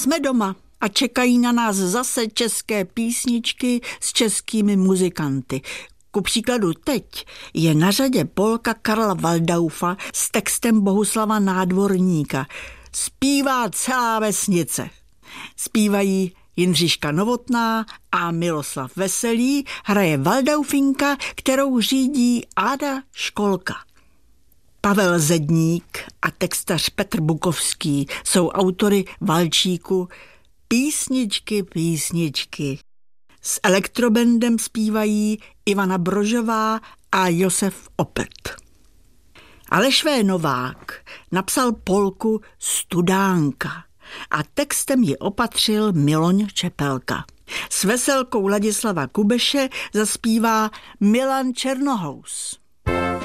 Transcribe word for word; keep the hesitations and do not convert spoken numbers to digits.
Jsme doma a čekají na nás zase české písničky s českými muzikanty. Ku příkladu teď je na řadě polka Karla Waldaufa s textem Bohuslava Nádvorníka. Zpívá celá vesnice. Zpívají Jindřiška Novotná a Miloslav Veselý, hraje Waldaufinka, kterou řídí Áda Školka. Pavel Zedník a textař Petr Bukovský jsou autory valčíku Písničky, písničky. S elektrobandem zpívají Ivana Brožová a Josef Opet. Aleš V. Novák napsal polku Studánka a textem ji opatřil Miloň Čepelka. S veselkou Ladislava Kubeše zaspívá Milan Černohous.